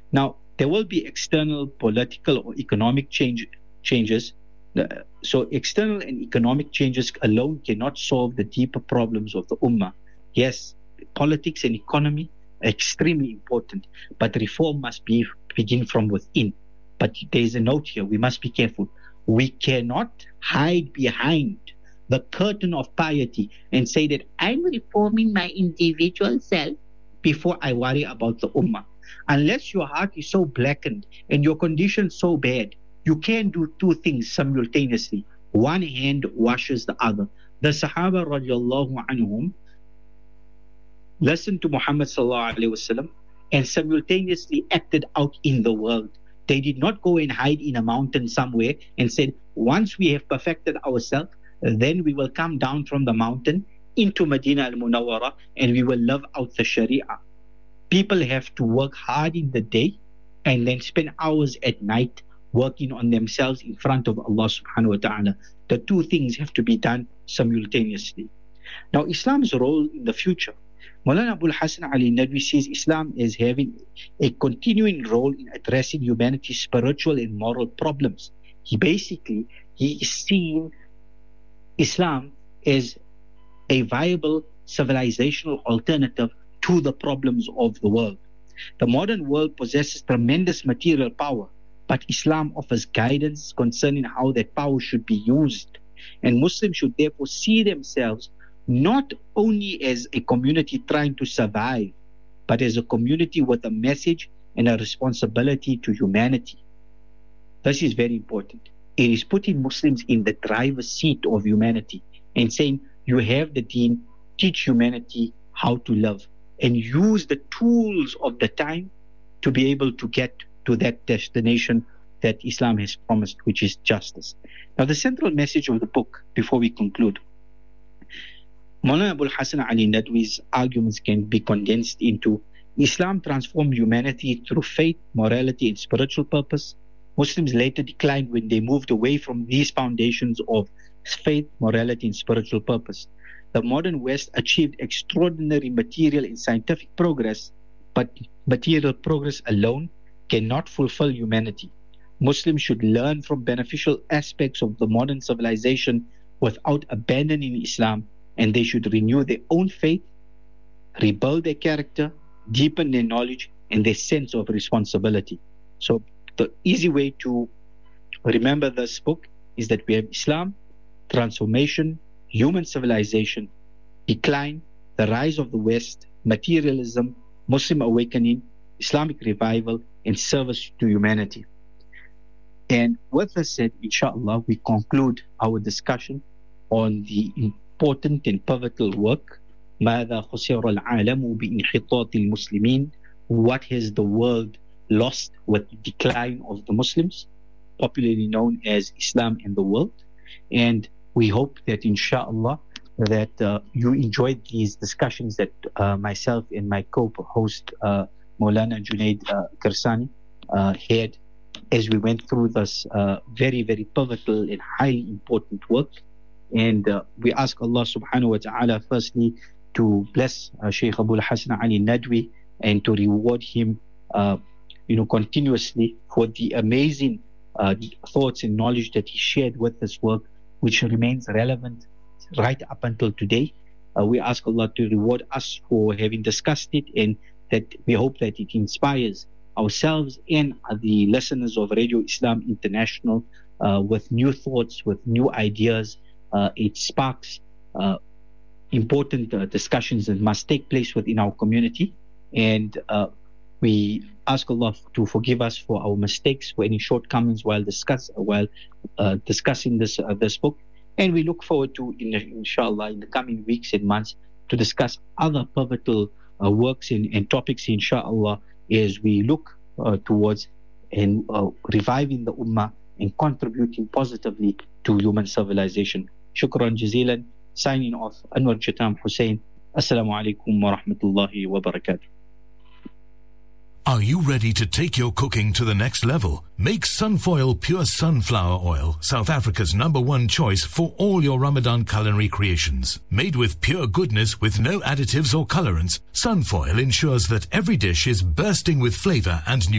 Now, there will be external political or economic changes. So external and economic changes alone cannot solve the deeper problems of the ummah. Yes, politics and economy are extremely important, but reform must begin from within. But there is a note here, we must be careful. We cannot hide behind the curtain of piety and say that I'm reforming my individual self before I worry about the ummah. Unless your heart is so blackened and your condition so bad, you can't do two things simultaneously. One hand washes the other. The Sahaba radiallahu anhum listened to Muhammad sallallahu alaihi wasallam and simultaneously acted out in the world. They did not go and hide in a mountain somewhere and said, once we have perfected ourselves, then we will come down from the mountain into Medina al-Munawwara and we will live out the Sharia. People have to work hard in the day and then spend hours at night working on themselves in front of Allah subhanahu wa ta'ala. The two things have to be done simultaneously. Now, Islam's role in the future. Maulana Abul Hasan Ali Nadwi says Islam is having a continuing role in addressing humanity's spiritual and moral problems. He is seeing Islam as a viable civilizational alternative to the problems of the world. The modern world possesses tremendous material power, but Islam offers guidance concerning how that power should be used. And Muslims should therefore see themselves not only as a community trying to survive, but as a community with a message and a responsibility to humanity. This is very important. It is putting Muslims in the driver's seat of humanity and saying, you have the deen, teach humanity how to love, and use the tools of the time to be able to get to that destination that Islam has promised, which is justice. Now, the central message of the book, before we conclude, Maulana Abul Hasan Ali Nadwi's arguments can be condensed into Islam transformed humanity through faith, morality, and spiritual purpose. Muslims later declined when they moved away from these foundations of faith, morality, and spiritual purpose. The modern West achieved extraordinary material and scientific progress, but material progress alone cannot fulfill humanity. Muslims should learn from beneficial aspects of the modern civilization without abandoning Islam, and they should renew their own faith, rebuild their character, deepen their knowledge and their sense of responsibility. So the easy way to remember this book is that we have Islam, transformation, human civilization, decline, the rise of the West, materialism, Muslim awakening, Islamic revival, and service to humanity. And with this said, inshallah, we conclude our discussion on the important and pivotal work, ماذا خسر العالم بانحطاط المسلمين? What has the world lost with the decline of the Muslims, popularly known as Islam and the world? And we hope that inshallah that you enjoyed these discussions that myself and my co-host Maulana Junaid Kirsani had as we went through this very, very pivotal and highly important work. And we ask Allah subhanahu wa ta'ala firstly to bless Shaykh Abul Hasan Ali Nadwi and to reward him continuously for the amazing thoughts and knowledge that he shared with this work, which remains relevant right up until today. We ask Allah to reward us for having discussed it, and that we hope that it inspires ourselves and the listeners of Radio Islam International with new thoughts, with new ideas. It sparks important discussions that must take place within our community, and we ask Allah to forgive us for our mistakes, for any shortcomings while discussing this book. And we look forward to, inshallah, in the coming weeks and months to discuss other pivotal works and topics, inshallah, as we look towards and reviving the ummah and contributing positively to human civilization. Shukran jazilan. Signing off, Anwar Jatam Hussain. Assalamu alaikum wa rahmatullahi wa barakatuh. Are you ready to take your cooking to the next level? Make Sunfoil Pure Sunflower Oil, South Africa's #1 choice for all your Ramadan culinary creations. Made with pure goodness with no additives or colorants, Sunfoil ensures that every dish is bursting with flavor and